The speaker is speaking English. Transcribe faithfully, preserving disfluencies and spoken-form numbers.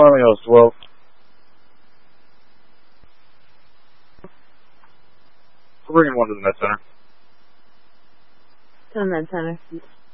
Romeo twelve. We're bringing one to the med center. To the med center.